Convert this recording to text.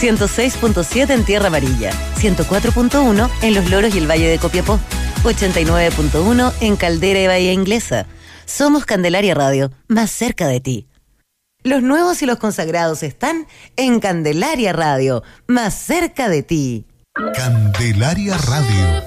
106.7 en Tierra Amarilla, 104.1 en Los Loros y el Valle de Copiapó, 89.1 en Caldera y Bahía Inglesa. Somos Candelaria Radio, más cerca de ti. Los nuevos y los consagrados están en Candelaria Radio, más cerca de ti. Candelaria Radio.